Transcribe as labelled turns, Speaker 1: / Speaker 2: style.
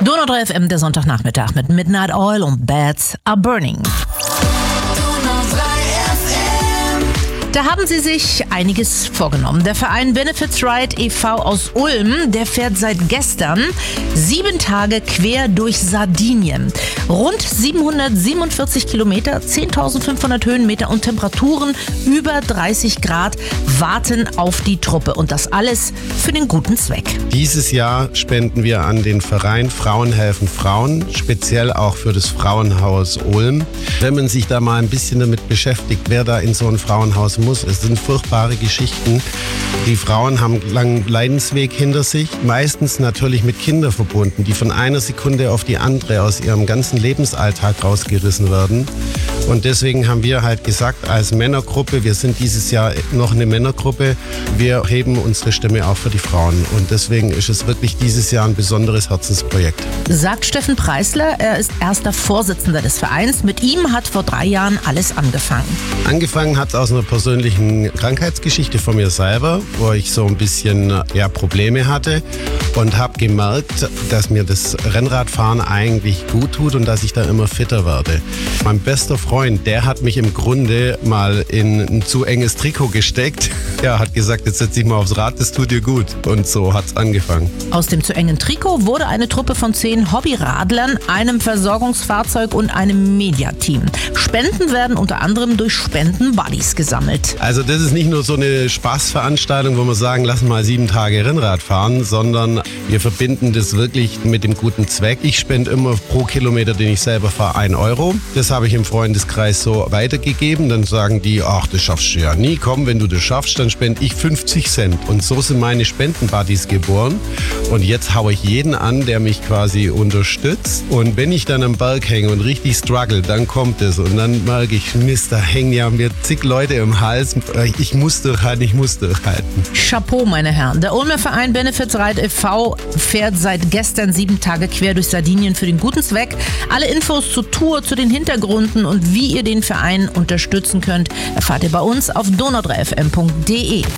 Speaker 1: Donau 3 FM, der Sonntagnachmittag mit Midnight Oil und Bats Are Burning. Da haben sie sich einiges vorgenommen. Der Verein Benefits Ride e.V. aus Ulm, der fährt seit gestern 7 Tage quer durch Sardinien. Rund 747 Kilometer, 10.500 Höhenmeter und Temperaturen über 30 Grad warten auf die Truppe. Und das alles für den guten Zweck.
Speaker 2: Dieses Jahr spenden wir an den Verein Frauen helfen Frauen, speziell auch für das Frauenhaus Ulm. Wenn man sich da mal ein bisschen damit beschäftigt, wer da in so ein Frauenhaus muss, es sind furchtbare Geschichten. Die Frauen haben einen langen Leidensweg hinter sich, meistens natürlich mit Kindern verbunden, die von einer Sekunde auf die andere aus ihrem ganzen Lebensalltag rausgerissen werden. Und deswegen haben wir halt gesagt, als Männergruppe, wir sind dieses Jahr noch eine Männergruppe, wir heben unsere Stimme auch für die Frauen. Und deswegen ist es wirklich dieses Jahr ein besonderes Herzensprojekt.
Speaker 1: Sagt Steffen Preisler, er ist erster Vorsitzender des Vereins. Mit ihm hat vor 3 Jahren alles angefangen.
Speaker 2: Angefangen hat es aus einer persönlichen Krankheitsgeschichte von mir selber, wo ich so ein bisschen Probleme hatte und habe gemerkt, dass mir das Rennradfahren eigentlich gut tut und dass ich da immer fitter werde. Mein bester Freund, der hat mich im Grunde mal in ein zu enges Trikot gesteckt. Er hat gesagt, jetzt setz dich mal aufs Rad, das tut dir gut. Und so hat es angefangen.
Speaker 1: Aus dem zu engen Trikot wurde eine Truppe von 10 Hobbyradlern, einem Versorgungsfahrzeug und einem Mediateam. Spenden werden unter anderem durch Spenden-Buddies gesammelt.
Speaker 2: Also das ist nicht nur so eine Spaßveranstaltung, wo wir sagen, lass mal 7 Tage Rennrad fahren, sondern wir verbinden das wirklich mit dem guten Zweck. Ich spende immer pro Kilometer, den ich selber fahre, 1 Euro. Das habe ich im Freundeskreis so weitergegeben. Dann sagen die, ach, das schaffst du ja nie. Komm, wenn du das schaffst, dann spende ich 50 Cent. Und so sind meine Spenden-Buddies geboren. Und jetzt haue ich jeden an, der mich quasi unterstützt. Und wenn ich dann am Berg hänge und richtig struggle, dann kommt es. Und dann merke ich, Mist, da hängen ja mir zig Leute im Hals. Ich muss durchhalten.
Speaker 1: Chapeau, meine Herren. Der Ulmer Verein Benefits Ride e.V. fährt seit gestern 7 Tage quer durch Sardinien für den guten Zweck. Alle Infos zur Tour, zu den Hintergründen und wie ihr den Verein unterstützen könnt, erfahrt ihr bei uns auf donau3fm.de.